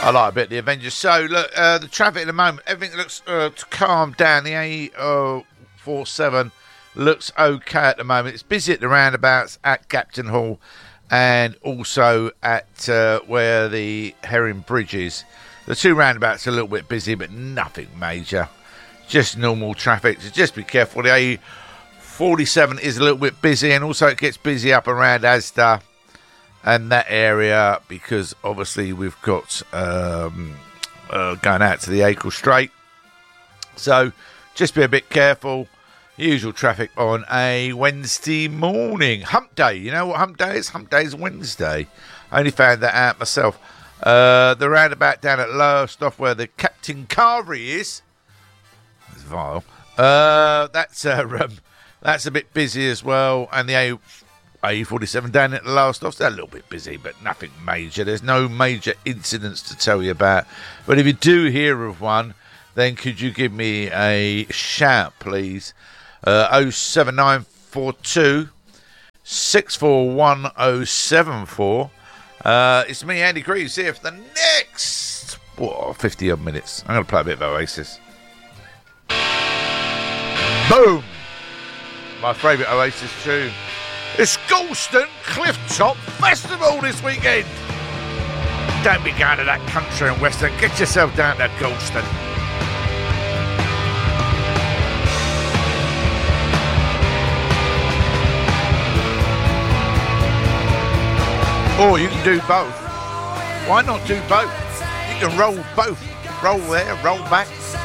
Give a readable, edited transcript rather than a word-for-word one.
I like a bit of the Avengers. So, look, the traffic at the moment, everything looks to calm down. The A47 looks okay at the moment. It's busy at the roundabouts at Captain Hall and also at where the Herring Bridge is. The two roundabouts are a little bit busy, but nothing major. Just normal traffic. So just be careful. The A47 is a little bit busy, and also it gets busy up around Asda and that area, because obviously we've got going out to the Acle Strait. So just be a bit careful. Usual traffic on a Wednesday morning. Hump day. You know what hump day is? Hump day is Wednesday. I only found that out myself. The roundabout down at Lowestoft where the Captain Carvery is. That's vile. That's a bit busy as well. And the A47 down at the Lowestoft, they're a little bit busy, but nothing major. There's no major incidents to tell you about. But if you do hear of one, then could you give me a shout, please? 07942 641074. It's me, Andy Greaves, here for the next 50 odd minutes. I'm going to play a bit of Oasis. Boom! My favourite Oasis tune. It's Galston Clifftop Festival this weekend. Don't be going to that country and western. Get yourself down to Galston. Or you can do both. Why not do both? You can roll both. Roll there, roll back.